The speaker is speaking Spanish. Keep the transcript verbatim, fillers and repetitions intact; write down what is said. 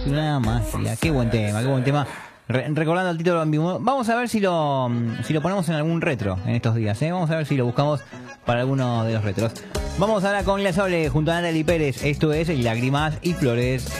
Una magia, qué buen tema, qué buen tema. Re recordando el título ambiguo. Vamos a ver si lo, si lo ponemos en algún retro en estos días, ¿eh? Vamos a ver si lo buscamos para alguno de los retros. Vamos ahora con La Sole junto a Natalie Pérez. Esto es Lágrimas y Flores.